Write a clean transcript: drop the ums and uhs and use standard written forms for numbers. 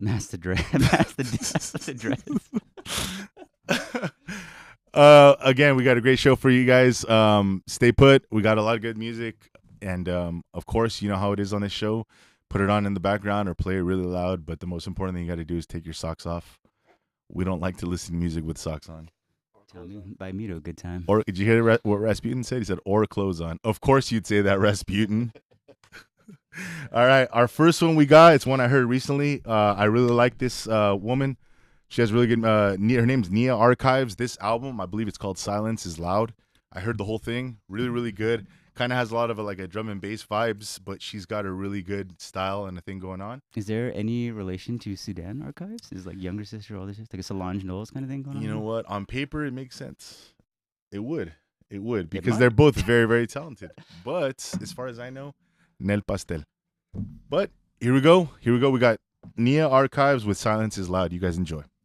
Master Dread. Master Dread. Again, we got a great show for you guys. Stay put. We got a lot of good music, and of course, you know how it is on this show. Put it on in the background or play it really loud. But the most important thing you got to do is take your socks off. We don't like to listen to music with socks on. Tell me, buy me to a good time. Or did you hear what Rasputin said? He said, "Or clothes on." Of course, you'd say that, Rasputin. All right, our first one we got. It's one I heard recently. I really like this woman. She has really good. Her name's Nia Archives. This album, I believe it's called "Silence Is Loud." I heard the whole thing. Really, really good. Kind of has a lot of like a drum and bass vibes, but she's got a really good style and a thing going on. Is there any relation to Sudan Archives? Is like younger sister, older sister, like a Solange Knowles kind of thing going on? You know what? On paper, it makes sense. It would. It would because might. they're both very, very talented. But as far as I know, Nel Pastel. But here we go. Here we go. We got Nia Archives with "Silence Is Loud." You guys enjoy.